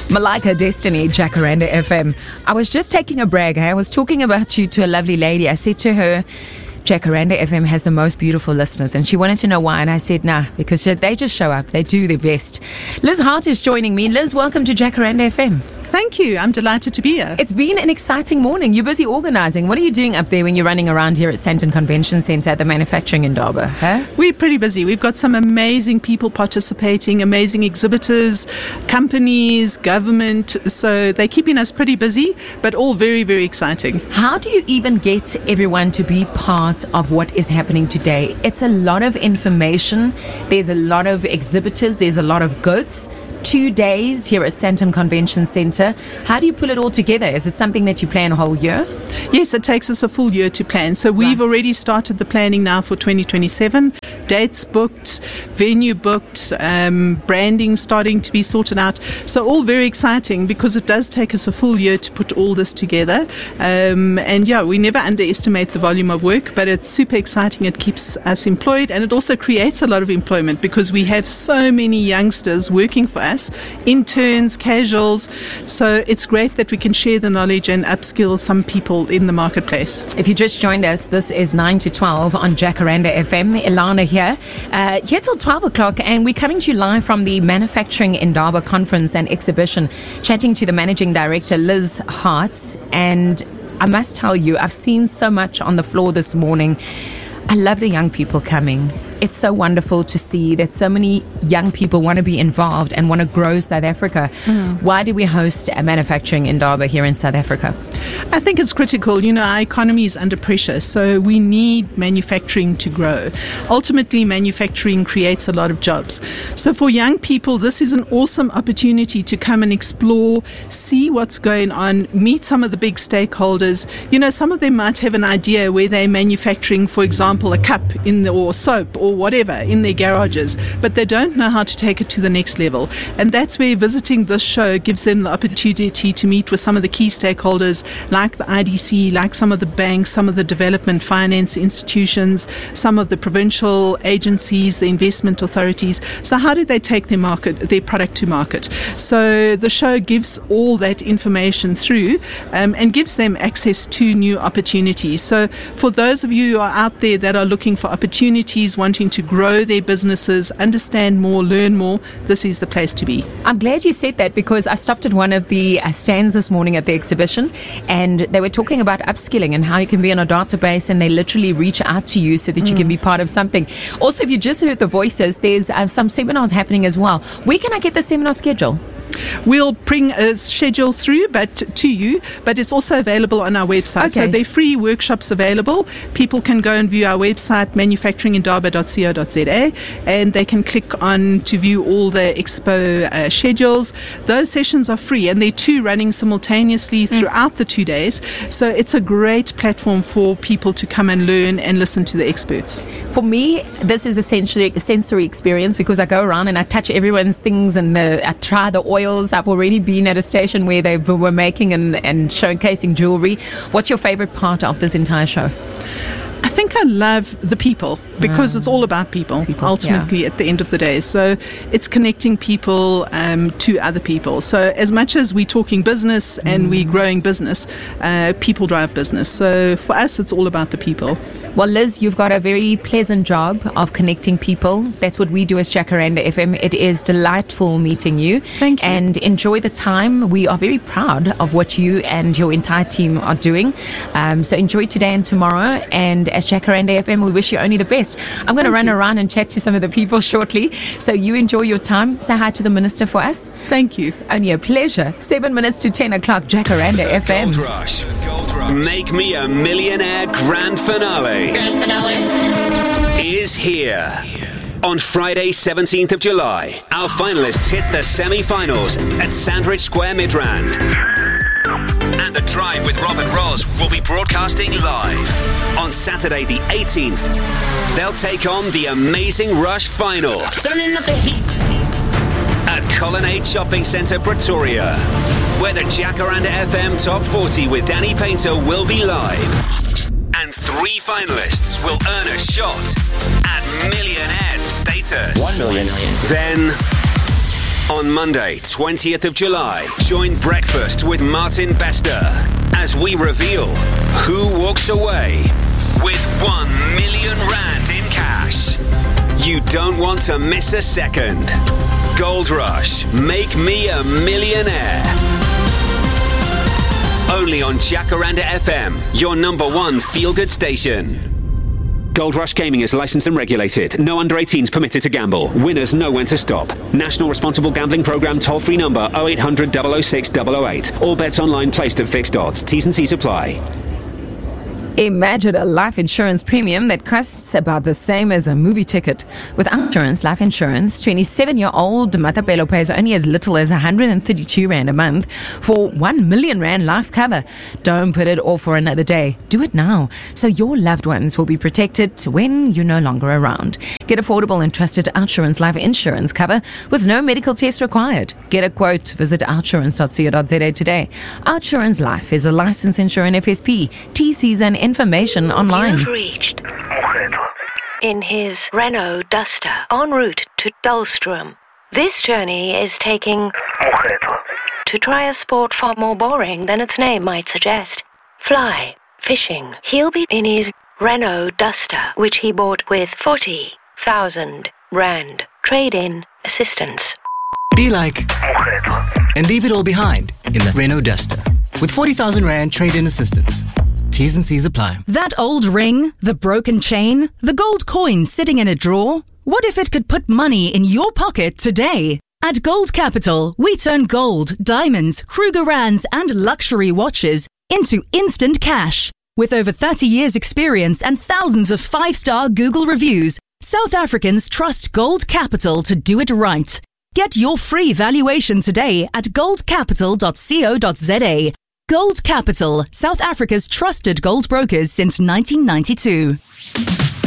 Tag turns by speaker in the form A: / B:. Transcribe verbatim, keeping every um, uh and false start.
A: Malika Destiny, Jacaranda F M. I was just taking a brag. I was talking about you to a lovely lady. I said to her, Jacaranda F M has the most beautiful listeners, and she wanted to know why, and I said nah, because they just show up, they do their best. Liz Hart is joining me. Liz, welcome to Jacaranda F M.
B: Thank you. I'm delighted to be here.
A: It's been an exciting morning. You're busy organising. What are you doing up there when you're running around here at Sandton Convention Centre at the Manufacturing Indaba? Huh?
B: We're pretty busy. We've got some amazing people participating, amazing exhibitors, companies, government. So they're keeping us pretty busy, but all very, very exciting.
A: How do you even get everyone to be part of what is happening today? It's a lot of information. There's a lot of exhibitors. There's a lot of goods. Two days here at Sandton Convention Centre. How do you pull it all together? Is it something that you plan a whole year?
B: Yes, it takes us a full year to plan. So we've right. already started the planning now for twenty twenty-seven. Dates booked, venue booked, um, branding starting to be sorted out. So all very exciting because it does take us a full year to put all this together. Um, and yeah, we never underestimate the volume of work, but it's super exciting. It keeps us employed, and it also creates a lot of employment because we have so many youngsters working for us. Interns, casuals. So it's great that we can share the knowledge and upskill some people in the marketplace.
A: If you just joined us, this is nine to twelve on Jacaranda F M. Ilana here. Uh, here till twelve o'clock, and we're coming to you live from the Manufacturing Indaba Conference and Exhibition, chatting to the Managing Director, Liz Hart. And I must tell you, I've seen so much on the floor this morning. I love the young people coming. It's so wonderful to see that so many young people want to be involved and want to grow South Africa. Mm. Why do we host a Manufacturing Indaba here in South Africa?
B: I think it's critical. You know, our economy is under pressure, so we need manufacturing to grow. Ultimately, manufacturing creates a lot of jobs. So for young people, this is an awesome opportunity to come and explore, see what's going on, meet some of the big stakeholders. You know, some of them might have an idea where they're manufacturing, for example, a cup in the, or soap or or whatever in their garages, but they don't know how to take it to the next level. And that's where visiting this show gives them the opportunity to meet with some of the key stakeholders like the I D C, like some of the banks, some of the development finance institutions, some of the provincial agencies, the investment authorities. So how do they take their market, their product to market? So the show gives all that information through um, and gives them access to new opportunities. So for those of you who are out there that are looking for opportunities, wanting to grow their businesses, understand more, learn more, this is the place to be.
A: I'm glad you said that because I stopped at one of the uh, stands this morning at the exhibition, and they were talking about upskilling and how you can be on a database, and they literally reach out to you so that mm. you can be part of something. Also, if you just heard the voices, there's uh, some seminars happening as well. Where can I get the seminar schedule?
B: We'll bring a schedule through but to you, but it's also available on our website. Okay. So there are free workshops available. People can go and view our website, manufacturing indaba dot co dot za, and they can click on to view all the expo uh, schedules. Those sessions are free, and they're two running simultaneously throughout mm. the two days. So it's a great platform for people to come and learn and listen to the experts.
A: For me, this is essentially a sensory experience because I go around and I touch everyone's things, and the, I try the oils. I've already been at a station where they were making and, and showcasing jewelry. What's your favorite part of this entire show?
B: I think I love the people because mm. it's all about people, people ultimately yeah. at the end of the day. So it's connecting people um, to other people. So as much as we're talking business and mm. we're growing business, uh, people drive business. So for us, it's all about the people.
A: Well, Liz, you've got a very pleasant job of connecting people. That's what we do as Jacaranda F M. It is delightful meeting you.
B: Thank you.
A: And enjoy the time. We are very proud of what you and your entire team are doing. Um, so enjoy today and tomorrow. And as Jacaranda F M, we wish you only the best. I'm going to run you. around and chat to some of the people shortly. So you enjoy your time. Say hi to the minister for us.
B: Thank you.
A: Only a pleasure. Seven minutes to ten o'clock, Jacaranda F M.
C: Gold Rush. Gold Rush. Make Me a Millionaire Grand Finale.
D: Grand finale
C: is here. On Friday, seventeenth of July, our finalists hit the semi-finals at Sandridge Square, Midrand. And The Drive with Robert Ross will be broadcasting live. On Saturday the eighteenth, they'll take on the Amazing Rush final.
D: Turning up the heat.
C: At Colonnade Shopping Centre, Pretoria, where the Jacaranda F M Top forty with Danny Painter will be live. And three finalists will earn a shot at millionaire status.
E: One million.
C: Then On Monday, twentieth of July, join Breakfast with Martin Bester as we reveal who walks away with one million rand in cash. You don't want to miss a second. Gold Rush, make me a millionaire. Only on Jacaranda F M, your number one feel-good station. Gold Rush Gaming is licensed and regulated. No under eighteens permitted to gamble. Winners know when to stop. National Responsible Gambling Programme toll-free number oh eight hundred, double oh six, double oh eight. All bets online placed at fixed odds. T's and C's apply.
A: Imagine a life insurance premium that costs about the same as a movie ticket. With Outsurance Life Insurance, twenty-seven-year-old Matapelo pays only as little as one hundred thirty-two rand a month for one million rand life cover. Don't put it off for another day. Do it now, so your loved ones will be protected when you're no longer around. Get affordable and trusted Outsurance Life Insurance cover with no medical test required. Get a quote. Visit outsurance dot co dot za today. Outsurance Life is a licensed insurer in F S P. T Cs and information online.
D: You've reached in his Renault Duster en route to Dullstrom. This journey is taking to try a sport far more boring than its name might suggest. Fly fishing. He'll be in his Renault Duster, which he bought with forty thousand rand trade-in assistance.
E: Be like and leave it all behind in the Renault Duster with forty thousand rand trade-in assistance. T's and C's apply.
F: That old ring, the broken chain, the gold coin sitting in a drawer. What if it could put money in your pocket today? At Gold Capital, we turn gold, diamonds, Krugerrands and luxury watches into instant cash. With over thirty years experience and thousands of five-star Google reviews, South Africans trust Gold Capital to do it right. Get your free valuation today at gold capital dot co dot za. Gold Capital, South Africa's trusted gold brokers since nineteen ninety-two.